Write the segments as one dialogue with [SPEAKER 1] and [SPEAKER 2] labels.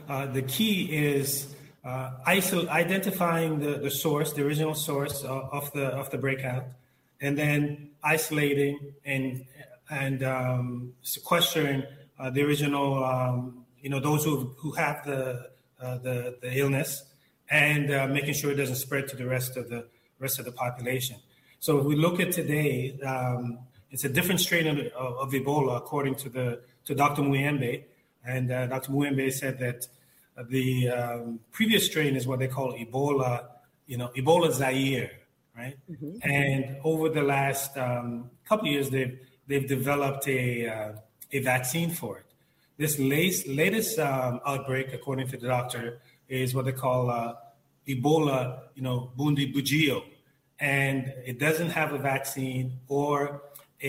[SPEAKER 1] the key is identifying the source, the original source of the breakout, and then isolating and sequestering the original, those who have the illness, and making sure it doesn't spread to the rest of the population. So if we look at today, it's a different strain of Ebola, according to Dr. Muyembe, and Dr. Muyembe said that the previous strain is what they call Ebola, Ebola Zaire, right? Mm-hmm. And over the last couple of years, they've developed a vaccine for it. This latest outbreak, according to the doctor, is what they call Ebola, Bundi Bugio, and it doesn't have a vaccine or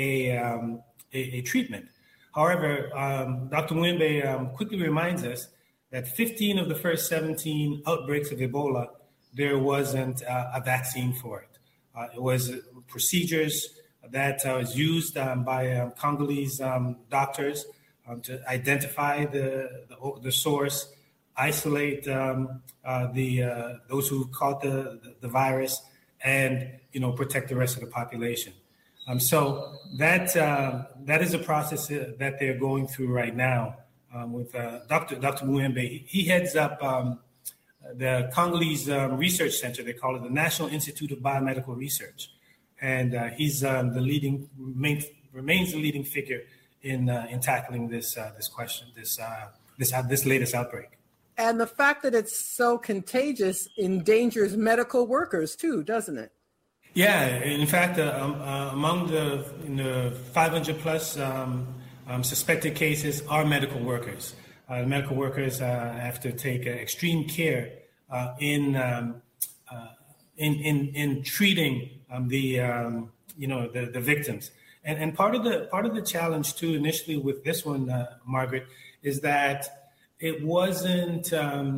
[SPEAKER 1] a treatment. However, Dr. Mwembe quickly reminds us that 15 of the first 17 outbreaks of Ebola, there wasn't a vaccine for it. It was procedures that was used by Congolese doctors to identify the source, isolate those who caught the virus, and protect the rest of the population. So that is a process that they're going through right now with Dr. Mwembe. He heads up the Congolese Research Center. They call it the National Institute of Biomedical Research, and he's remains the leading figure in tackling this question, this latest outbreak.
[SPEAKER 2] And the fact that it's so contagious endangers medical workers too, doesn't it?
[SPEAKER 1] Yeah, in fact, among the 500 plus suspected cases are medical workers. Medical workers have to take extreme care in treating the victims. And part of the challenge too initially with this one, Margaret, is that it wasn't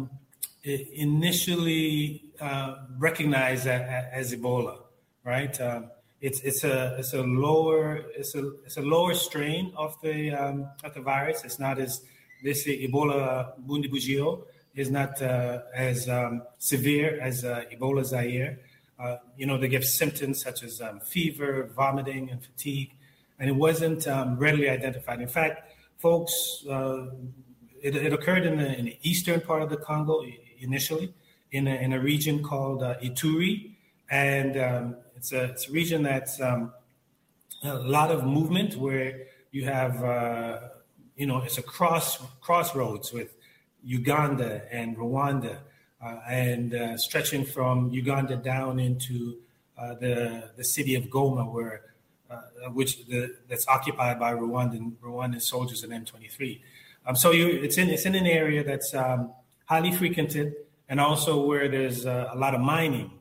[SPEAKER 1] initially recognized as Ebola. Right, it's a lower strain of the virus. It's not as this Ebola Bundi Bugio is not as severe as Ebola Zaire. They give symptoms such as fever, vomiting, and fatigue, and it wasn't readily identified. In fact, folks, it occurred in the eastern part of the Congo initially, in a region called Ituri, and it's a region that's a lot of movement where you have, it's a crossroads with Uganda and Rwanda, and stretching from Uganda down into the city of Goma, where that's occupied by Rwandan soldiers and M23. So it's in an area that's highly frequented, and also where there's a lot of mining.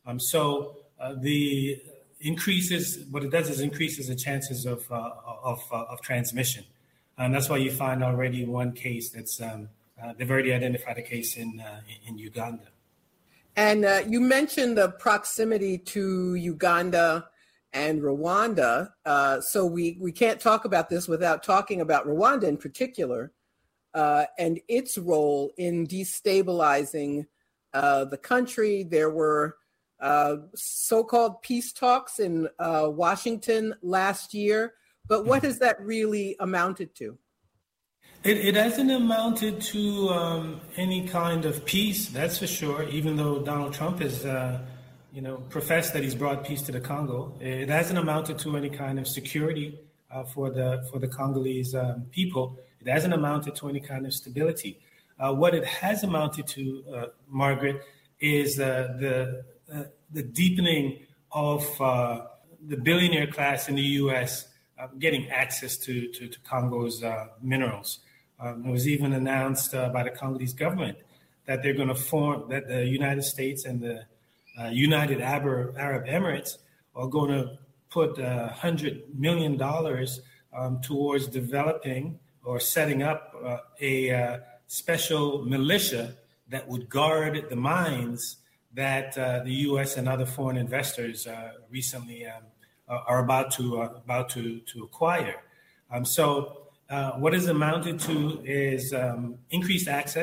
[SPEAKER 1] The increases, what it does is increases the chances of transmission, and that's why you find already one case that's they've already identified a case in Uganda.
[SPEAKER 2] And you mentioned the proximity to Uganda and Rwanda, so we can't talk about this without talking about Rwanda in particular, and its role in destabilizing the country. There were so-called peace talks in Washington last year, but what has that really amounted to?
[SPEAKER 1] It hasn't amounted to any kind of peace, that's for sure, even though Donald Trump has professed that he's brought peace to the Congo. It hasn't amounted to any kind of security for the Congolese people. It hasn't amounted to any kind of stability. What it has amounted to, Margaret, is the deepening of the billionaire class in the U.S. Getting access to Congo's minerals. It was even announced by the Congolese government that they're going to form, that the United States and the United Arab Emirates are going to put $100 million towards developing or setting up a special militia that would guard the mines that the U.S. and other foreign investors recently are about to acquire. So what is amounted to is increased access